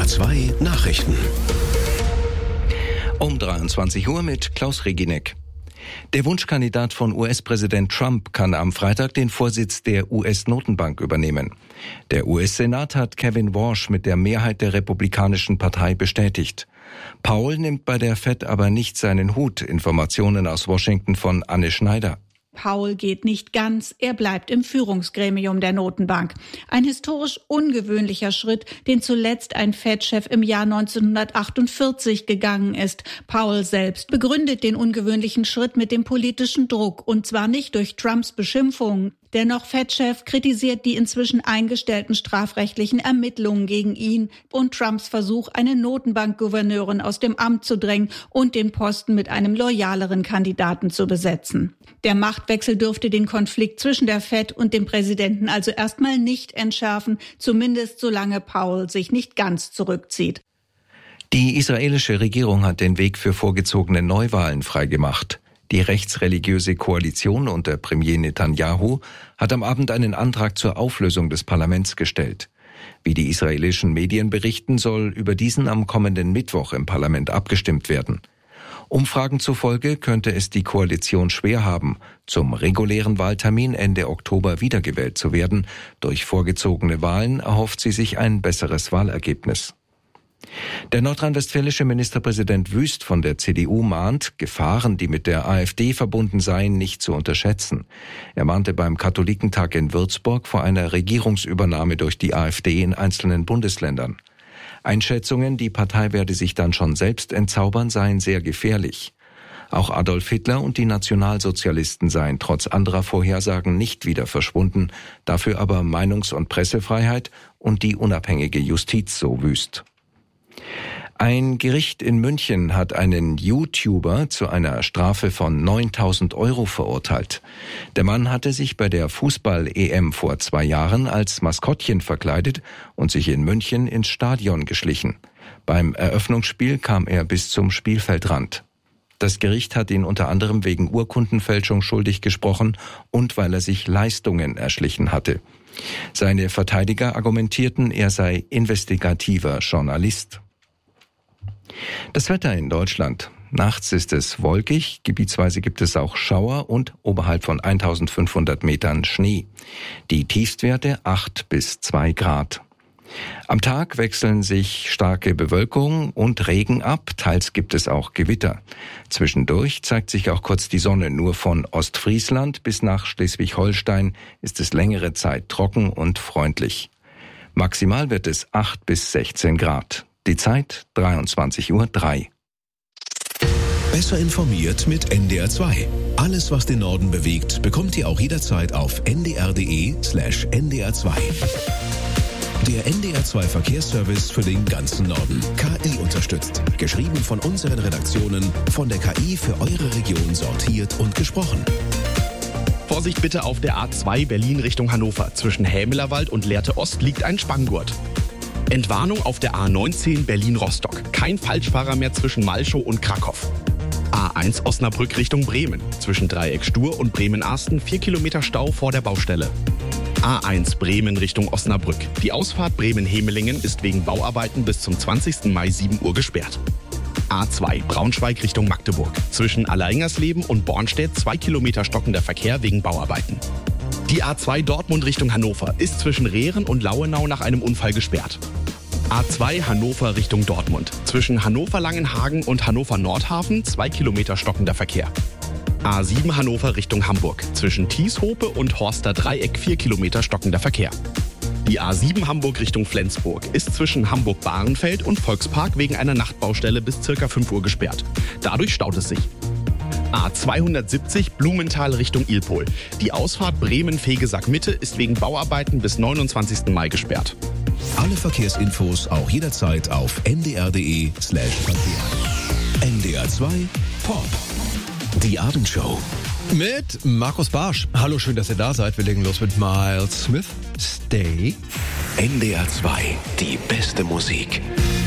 NDR 2 Nachrichten. Um 23 Uhr mit Klaus Reginek. Der Wunschkandidat von US-Präsident Trump kann am Freitag den Vorsitz der US-Notenbank übernehmen. Der US-Senat hat Kevin Warsh mit der Mehrheit der Republikanischen Partei bestätigt. Powell nimmt bei der Fed aber nicht seinen Hut. Informationen aus Washington von Anne Schneider. Powell geht nicht ganz, er bleibt im Führungsgremium der Notenbank. Ein historisch ungewöhnlicher Schritt, den zuletzt ein Fed-Chef im Jahr 1948 gegangen ist. Powell selbst begründet den ungewöhnlichen Schritt mit dem politischen Druck, und zwar nicht durch Trumps Beschimpfungen. Der noch Fed-Chef kritisiert die inzwischen eingestellten strafrechtlichen Ermittlungen gegen ihn und Trumps Versuch, eine Notenbankgouverneurin aus dem Amt zu drängen und den Posten mit einem loyaleren Kandidaten zu besetzen. Der Machtwechsel dürfte den Konflikt zwischen der Fed und dem Präsidenten also erstmal nicht entschärfen, zumindest solange Powell sich nicht ganz zurückzieht. Die israelische Regierung hat den Weg für vorgezogene Neuwahlen freigemacht. Die rechtsreligiöse Koalition unter Premier Netanyahu hat am Abend einen Antrag zur Auflösung des Parlaments gestellt. Wie die israelischen Medien berichten, soll über diesen am kommenden Mittwoch im Parlament abgestimmt werden. Umfragen zufolge könnte es die Koalition schwer haben, zum regulären Wahltermin Ende Oktober wiedergewählt zu werden. Durch vorgezogene Wahlen erhofft sie sich ein besseres Wahlergebnis. Der nordrhein-westfälische Ministerpräsident Wüst von der CDU mahnt, Gefahren, die mit der AfD verbunden seien, nicht zu unterschätzen. Er mahnte beim Katholikentag in Würzburg vor einer Regierungsübernahme durch die AfD in einzelnen Bundesländern. Einschätzungen, die Partei werde sich dann schon selbst entzaubern, seien sehr gefährlich. Auch Adolf Hitler und die Nationalsozialisten seien trotz anderer Vorhersagen nicht wieder verschwunden, dafür aber Meinungs- und Pressefreiheit und die unabhängige Justiz, so Wüst. Ein Gericht in München hat einen YouTuber zu einer Strafe von 9.000 € verurteilt. Der Mann hatte sich bei der Fußball-EM vor 2 Jahren als Maskottchen verkleidet und sich in München ins Stadion geschlichen. Beim Eröffnungsspiel kam er bis zum Spielfeldrand. Das Gericht hat ihn unter anderem wegen Urkundenfälschung schuldig gesprochen und weil er sich Leistungen erschlichen hatte. Seine Verteidiger argumentierten, er sei investigativer Journalist. Das Wetter in Deutschland. Nachts ist es wolkig, gebietsweise gibt es auch Schauer und oberhalb von 1500 Metern Schnee. Die Tiefstwerte 8 bis 2 Grad. Am Tag wechseln sich starke Bewölkung und Regen ab, teils gibt es auch Gewitter. Zwischendurch zeigt sich auch kurz die Sonne, nur von Ostfriesland bis nach Schleswig-Holstein ist es längere Zeit trocken und freundlich. Maximal wird es 8 bis 16 Grad. Die Zeit 23:03 Uhr. Besser informiert mit NDR 2. Alles, was den Norden bewegt, bekommt ihr auch jederzeit auf ndr.de/ndr2. Der NDR 2 Verkehrsservice für den ganzen Norden. KI unterstützt. Geschrieben von unseren Redaktionen, von der KI für eure Region sortiert und gesprochen. Vorsicht bitte auf der A2 Berlin Richtung Hannover. Zwischen Hämelerwald und Lehrte Ost liegt ein Spanngurt. Entwarnung auf der A19 Berlin-Rostock. Kein Falschfahrer mehr zwischen Malchow und Krakow. A1 Osnabrück Richtung Bremen. Zwischen Dreieck Stur und Bremen-Arsten 4 Kilometer Stau vor der Baustelle. A1 Bremen Richtung Osnabrück. Die Ausfahrt Bremen-Hemelingen ist wegen Bauarbeiten bis zum 20. Mai 7 Uhr gesperrt. A2 Braunschweig Richtung Magdeburg. Zwischen Allereingersleben und Bornstedt 2 Kilometer stockender Verkehr wegen Bauarbeiten. Die A2 Dortmund Richtung Hannover ist zwischen Rehren und Lauenau nach einem Unfall gesperrt. A2 Hannover Richtung Dortmund. Zwischen Hannover-Langenhagen und Hannover-Nordhafen 2 Kilometer stockender Verkehr. A7 Hannover Richtung Hamburg. Zwischen Tieshope und Horster Dreieck 4 Kilometer stockender Verkehr. Die A7 Hamburg Richtung Flensburg ist zwischen Hamburg-Bahrenfeld und Volkspark wegen einer Nachtbaustelle bis ca. 5 Uhr gesperrt. Dadurch staut es sich. A270 Blumenthal Richtung Ilpol. Die Ausfahrt Bremen-Fegesack-Mitte ist wegen Bauarbeiten bis 29. Mai gesperrt. Alle Verkehrsinfos auch jederzeit auf ndr.de/Verkehr. NDR 2 Pop. Die Abendshow. Mit Markus Barsch. Hallo, schön, dass ihr da seid. Wir legen los mit Miles Smith. Stay. NDR 2. Die beste Musik.